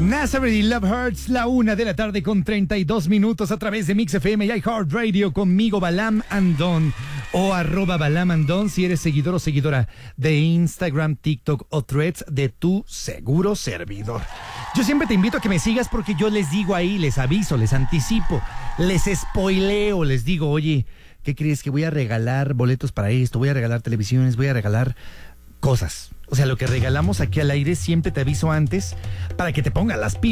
Nazareth y Love Hurts, la 1:00 con 32 minutos a través de Mix FM y iHeartRadio, conmigo Balam Andón o @Balam Andón si eres seguidor o seguidora de Instagram, TikTok o Threads de tu seguro servidor. Yo siempre te invito a que me sigas porque yo les digo ahí, les aviso, les anticipo, les spoileo, les digo, oye, ¿qué crees? Que voy a regalar boletos para esto, voy a regalar televisiones, voy a regalar cosas. O sea, lo que regalamos aquí al aire siempre te aviso antes para que te pongas las pilas.